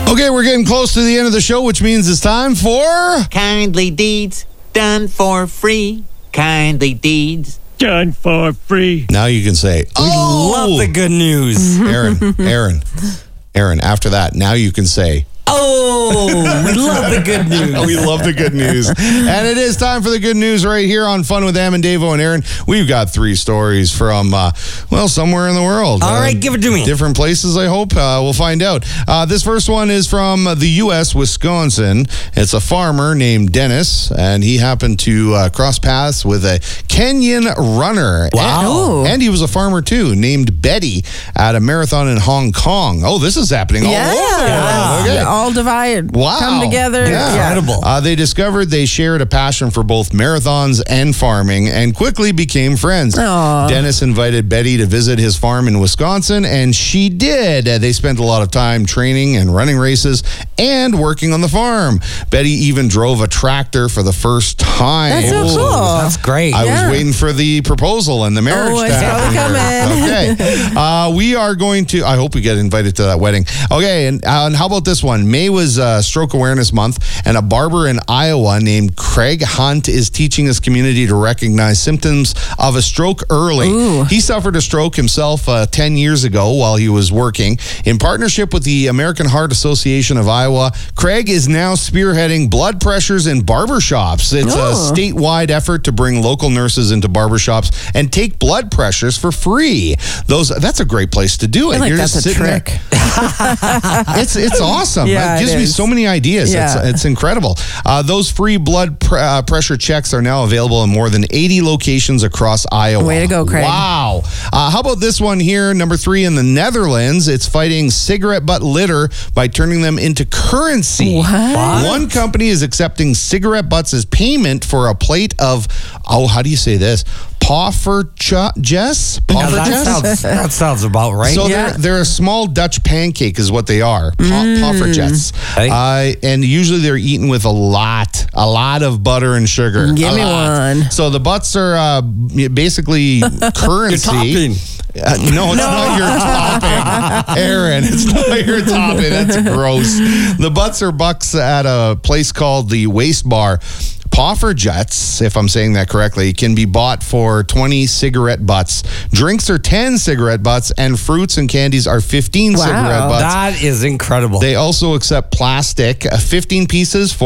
Okay, we're getting close to the end of the show, which means it's time for... Kindly deeds done for free. Kindly deeds done for free. Now you can say, Love the good news. Aaron, after that, now you can say... Oh, we love the good news. We love the good news. And it is time for the good news right here on Fun with Am and Davo and Aaron. We've got 3 stories from, somewhere in the world. All right, give it to me. Different places, I hope. We'll find out. This first one is from the U.S., Wisconsin. It's a farmer named Dennis, and he happened to cross paths with a Kenyan runner. Wow. And he was a farmer, too, named Betty at a marathon in Hong Kong. Oh, this is happening all over. Yeah. Okay. All divided. Wow. Come together. Incredible. They discovered they shared a passion for both marathons and farming and quickly became friends. Aww. Dennis invited Betty to visit his farm in Wisconsin, and she did. They spent a lot of time training and running races and working on the farm. Betty even drove a tractor for the first time. That's so cool. That's great. I was waiting for the proposal and the marriage to it's happen probably here. Okay. We are going to, I hope we get invited to that wedding. Okay, and how about this one? May was Stroke Awareness Month, and a barber in Iowa named Craig Hunt is teaching his community to recognize symptoms of a stroke early. Ooh. He suffered a stroke himself 10 years ago while he was working. In partnership with the American Heart Association of Iowa, Craig is now spearheading blood pressures in barbershops. It's a statewide effort to bring local nurses into barbershops and take blood pressures for free. That's a great place to do it. I feel like You're that's just a sitting trick. there. It's awesome. Yeah, it gives me so many ideas. Yeah. It's incredible. Those free blood pressure checks are now available in more than 80 locations across Iowa. Way to go, Craig. Wow. How about this one here, number 3 in the Netherlands? It's fighting cigarette butt litter by turning them into currency. What? One company is accepting cigarette butts as payment for a plate of, how do you say this? Poffertjes? That sounds about right. So they're a small Dutch pancake is what they are. Poffertjes. Hey. And usually they're eaten with a lot of butter and sugar. Give me one. So the butts are basically currency. Your topping. No, it's not your topping, Aaron. It's not your topping. That's gross. The butts are bucks at a place called the Waste Bar. Poffertjes, if I'm saying that correctly, can be bought for 20 cigarette butts. Drinks are 10 cigarette butts, and fruits and candies are 15 cigarette butts. That is incredible. They also accept plastic, 15 pieces for